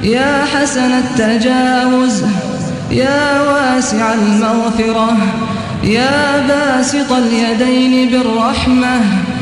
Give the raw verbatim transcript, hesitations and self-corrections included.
يا حسن التجاوز يا واسع المغفرة يا باسط اليدين بالرحمة